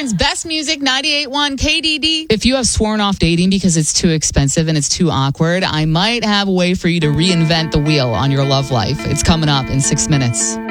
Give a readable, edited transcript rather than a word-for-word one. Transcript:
Melbourne's best music, 98.1 KDD. If you have sworn off dating because it's too expensive and it's too awkward, I might have a way for you to reinvent the wheel on your love life. It's coming up in 6 minutes.